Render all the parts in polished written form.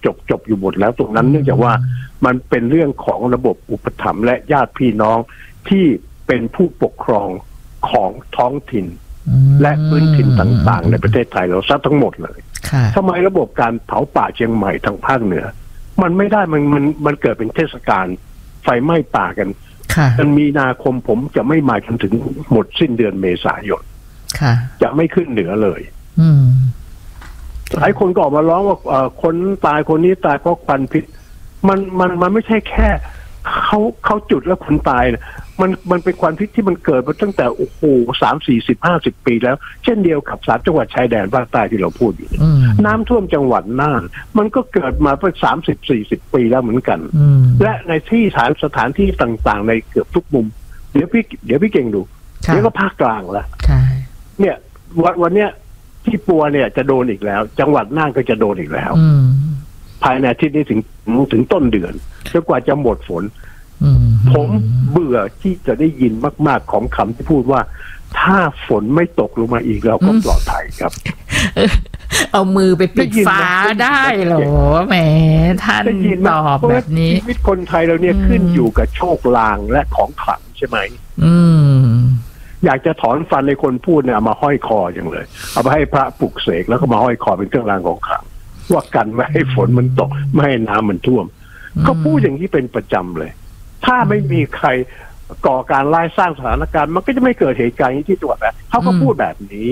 จบอยู่หมดแล้วตรงนั้นเนื่องจากว่ามันเป็นเรื่องของระบบอุปถัมภ์และญาติพี่น้องที่เป็นผู้ปกครองของท้องถิ่นและพื้นถิ่นต่างๆในประเทศไทยเราซะทั้งหมดเลยทำไมระบบการเผาป่าเชียงใหม่ทางภาคเหนือมันไม่ได้มันเกิดเป็นเทศกาลไฟไหม้ป่ากันมันมีนาคมผมจะไม่มาจนถึงหมดสิ้นเดือนเมษายนจะไม่ขึ้นเหนือเลยหลายคนก็ออกมาร้องว่าคนตายคนนี้ตายเพราะควันพิษมันไม่ใช่แค่เขาจุดแล้วคนตายนะมันเป็นควันพิษที่มันเกิดมาตั้งแต่โอ้โห30-40-50 ปีแล้วเช่นเดียวกับ3จังหวัดชายแดนภาคใต้ที่เราพูดอยู่น้ำท่วมจังหวัดน่านมันก็เกิดมาเป็น30-40 ปีแล้วเหมือนกันและในที่สถานที่ต่างๆในเกือบทุกมุมเดี๋ยวพี่เก่งดูเดี๋ยวก็ภาคกลางแล้วเนี่ยวันเนี้ยที่ปัวเนี่ยจะโดนอีกแล้วจังหวัดน่านก็จะโดนอีกแล้วภายในอาทิตย์นี้ถึงต้นเดือนจนกว่าจะหมดฝนผมเบื่อที่จะได้ยินมากๆของคำที่พูดว่าถ้าฝนไม่ตกลงมาอีกเราก็ปลอดภัยครับเอามือไปปิดฟ้าได้เหรอแหมท่านตอบแบบนี้ชีวิตคนไทยเราเนี่ยขึ้นอยู่กับโชคลางและของขลังใช่ไหมอยากจะถอนฟันในคนพูดเนี่ยเอามาห้อยคออย่างเลยเอาไปให้พระปลุกเสกแล้วก็มาห้อยคอเป็นเครื่องรางของขลังว่ากันไม่ให้ฝนมันตกไม่ให้น้ำมันท่วมเขาพูดอย่างนี้เป็นประจำเลยถ้าไม่มีใครก่อการไล่สร้างสถานการณ์มันก็จะไม่เกิดเหตุการณ์ที่จังหวัดแบบเขาก็พูดแบบนี้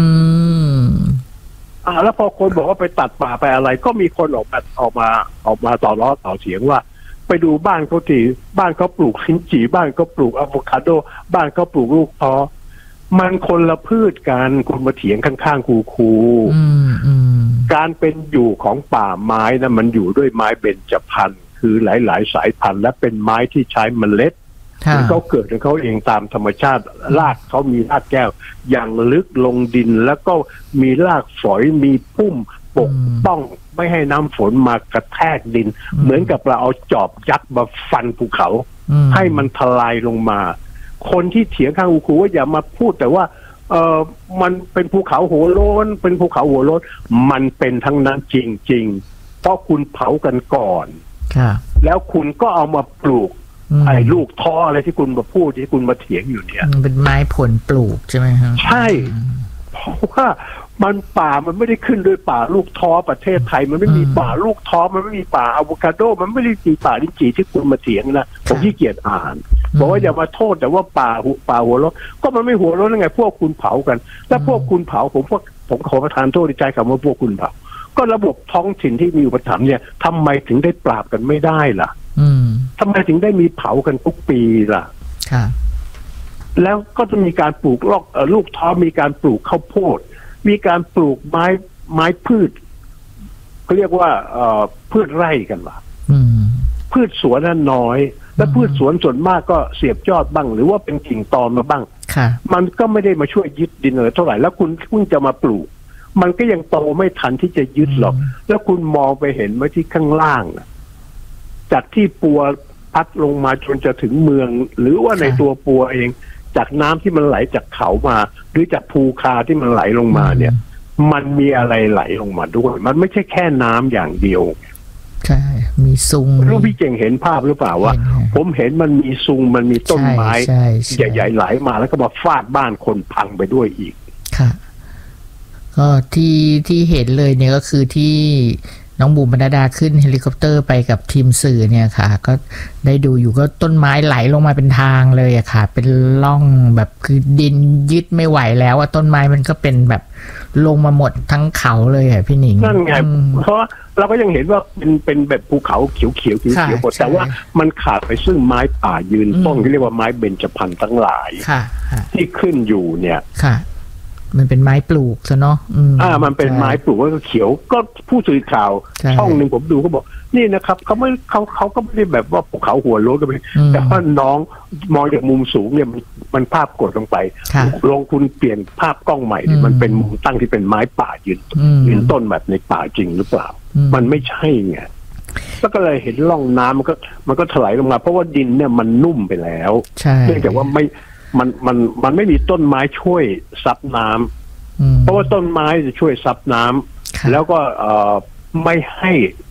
แล้วพอคนบอกว่าไปตัดป่าไปอะไรก็มีคนออกมาต่อล้อต่อเสียงว่าไปดูบ้านเขาที่บ้านเขาปลูกลิ้นจี่บ้านเขาปลูกอะโวคาโดบ้านเขาปลูกลูกท้อมันคนละพืชกันคุณมาเถียงข้างๆคูการเป็นอยู่ของป่าไม้นะมันอยู่ด้วยไม้เบญจพรรณคือหลายๆสายพันธุ์และเป็นไม้ที่ใช้เมล็ดเขาเกิดของเขาเองตามธรรมชาติรากเขามีรากแก้วอย่างลึกลงดินแล้วก็มีรากฝอยมีพุ่มปกป้องไม่ให้น้ำฝนมากระแทกดินเหมือนกับเราเอาจอบยัดมาฟันภูเขาให้มันทลายลงมาคนที่เถียงข้างคูว่าอย่ามาพูดแต่ว่ามันเป็นภูเขาหัวโล้นเป็นภูเขาหัวโล้นมันเป็นทั้งนั้นจริงๆเพราะคุณเผากันก่อนแล้วคุณก็เอามาปลูกไอ้ลูกท้ออะไรที่คุณมาพูดที่คุณมาเถียงอยู่เนี่ยเป็นไม้ผลปลูกใช่ไหมครับใช่เพราะว่ามันป่ามันไม่ได้ขึ้นด้วยป่าลูกท้อประเทศไทยมันไม่มีป่าลูกท้อมันไม่มีป่าอะโวคาโดมันไม่ได้มีป่าลิ้นจี่ที่คุณมาเถียงนะผมขี้เกียจอ่านบอกว่าอย่ามาโทษแต่ว่าป่าหัวรถก็มันไม่หัวรถยังไงพวกคุณเผากันแล้วพวกคุณเผาผมขอประทานโทษในใจคำว่าพวกคุณเผาก็ระบบท้องถิ่นที่มีอุปถัมภ์เนี่ยทำไมถึงได้ปราบกันไม่ได้ล่ะทำไมถึงได้มีเผากันทุกปีล่ะแล้วก็จะมีการปลูกลูกท้อมีการปลูกข้าวโพดมีการปลูกไม้พืชเขาเรียกว่าพืชไร่กันว่ะพืชสวนนั้นน้อยและพืชสวนส่วนมากก็เสียบยอดบ้างหรือว่าเป็นกิ่งตอนมาบ้างมันก็ไม่ได้มาช่วยยึดดินเลยเท่าไหร่แล้วคุณจะมาปลูกมันก็ยังโตไม่ทันที่จะยึดหรอกแล้วคุณมองไปเห็นไหมที่ข้างล่างจากที่ปัวพัดลงมาจนจะถึงเมืองหรือว่าในตัวปัวเองจากน้ำที่มันไหลจากเขามาหรือจากภูคาที่มันไหลลงมาเนี่ยมันมีอะไรไหลลงมาด้วยมันไม่ใช่แค่น้ำอย่างเดียวใช่มีซุงรู้พี่เก่งเห็นภาพหรือเปล่าว่าผมเห็นมันมีซุงมันมีต้นไม้ใหญ่ๆไหลมาแล้วก็มาฟาดบ้านคนพังไปด้วยอีกค่ะก็ที่เห็นเลยเนี่ยก็คือที่น้องบุ๋มบรรดาขึ้นเฮลิคอปเตอร์ไปกับทีมสื่อเนี่ยค่ะก็ได้ดูอยู่ก็ต้นไม้ไหลลงมาเป็นทางเลยอะค่ะเป็นร่องแบบคือดินยึดไม่ไหวแล้วอะต้นไม้มันก็เป็นแบบลงมาหมดทั้งเขาเลยอะพี่หนิงนั่นไงเพราะเราก็ยังเห็นว่าเป็นแบบภูเขาเขียวหมดแต่ว่ามันขาดไปซึ่งไม้ป่ายืนต้นที่เรียกว่าไม้เบญจพรรณทั้งหลายที่ขึ้นอยู่เนี่ยมันเป็นไม้ปลูกซะเนาะมันเป็นไม้ปลูกก็เขียวก็ผู้สื่อข่าวช่องหนึ่งผมดูก็บอกนี่นะครับเขาก็ไม่ได้แบบว่าภูเขาหัวโล้นกันไปแต่ว่าน้องมองจากมุมสูงเนี่ยมันภาพกดลงไปลงคุณเปลี่ยนภาพกล้องใหม่มันเป็นมุมตั้งที่เป็นไม้ป่ายืนต้นแบบในป่าจริงหรือเปล่ามันไม่ใช่ไงแล้วก็เลยเห็นร่องน้ำมันก็ถลายลงมาเพราะว่าดินเนี่ยมันนุ่มไปแล้วเนื่องจากว่ามันไม่มีต้นไม้ช่วยซับน้ำเพราะว่าต้นไม้จะช่วยซับน้ำแล้วก็ไม่ให้